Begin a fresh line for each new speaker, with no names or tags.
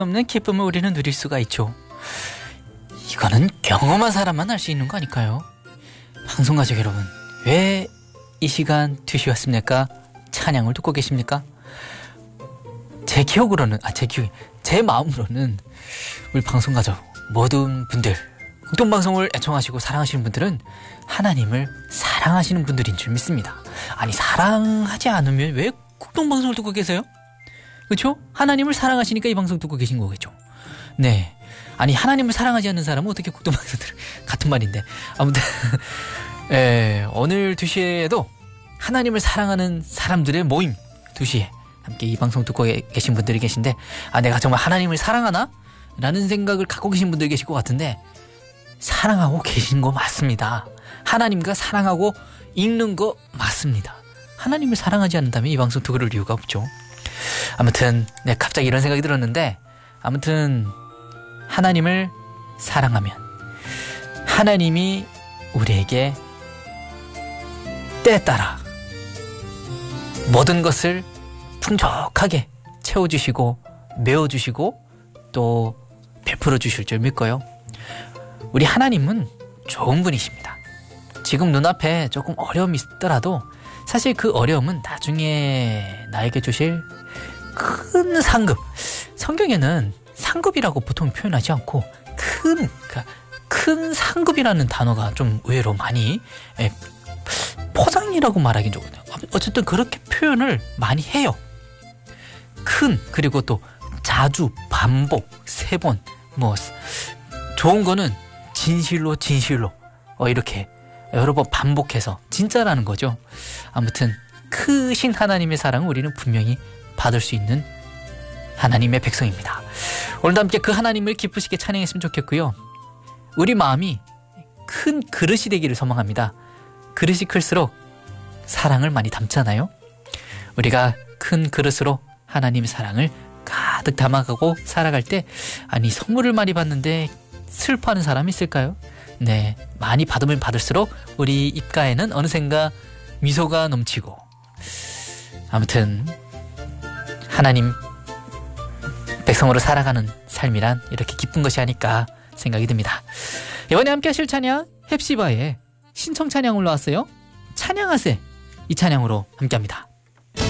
없는 기쁨을 우리는 누릴 수가 있죠. 이거는 경험한 사람만 알 수 있는 거 아닐까요? 방송가족 여러분, 왜 이 시간 2시 왔습니까? 찬양을 듣고 계십니까? 제 마음으로는 우리 방송가족 모든 분들, 국동방송을 애청하시고 사랑하시는 분들은 하나님을 사랑하시는 분들인 줄 믿습니다. 아니, 사랑하지 않으면 왜 국동방송을 듣고 계세요? 그렇죠? 하나님을 사랑하시니까 이 방송 듣고 계신 거겠죠. 네. 아니, 하나님을 사랑하지 않는 사람은 어떻게 국동방송을 같은 말인데. 아무튼 오늘 2시에도 하나님을 사랑하는 사람들의 모임 2시에 함께 이 방송 듣고 계신 분들이 계신데, 내가 정말 하나님을 사랑하나? 라는 생각을 갖고 계신 분들이 계실 것 같은데, 사랑하고 계신 거 맞습니다. 하나님과 사랑하고 읽는 거 맞습니다. 하나님을 사랑하지 않는다면 이 방송 들을 이유가 없죠. 아무튼 갑자기 이런 생각이 들었는데, 아무튼 하나님을 사랑하면 하나님이 우리에게 때에 따라 모든 것을 풍족하게 채워주시고 메워주시고 또 베풀어 주실 줄 믿고요. 우리 하나님은 좋은 분이십니다. 지금 눈앞에 조금 어려움이 있더라도 사실 그 어려움은 나중에 나에게 주실 큰 상급, 성경에는 상급이라고 보통 표현하지 않고 큰 상급이라는 단어가 좀 의외로 많이 포장이라고 말하긴 좋거든요. 어쨌든 그렇게 표현을 많이 해요. 그리고 또 자주, 반복, 3번, 좋은 거는 진실로 이렇게 여러 번 반복해서 진짜라는 거죠. 아무튼 크신 하나님의 사랑을 우리는 분명히 받을 수 있는 하나님의 백성입니다. 오늘도 함께 그 하나님을 기쁘시게 찬양했으면 좋겠고요. 우리 마음이 큰 그릇이 되기를 소망합니다. 그릇이 클수록 사랑을 많이 담잖아요. 우리가 큰 그릇으로 하나님의 사랑을 가득 담아가고 살아갈 때, 선물을 많이 받는데 슬퍼하는 사람이 있을까요? 네, 많이 받으면 받을수록 우리 입가에는 어느샌가 미소가 넘치고, 아무튼 하나님 백성으로 살아가는 삶이란 이렇게 기쁜 것이 아닐까 생각이 듭니다. 이번에 함께 하실 찬양, 헵시바의 신청 찬양 올라왔어요. 찬양하세, 이 찬양으로 함께합니다.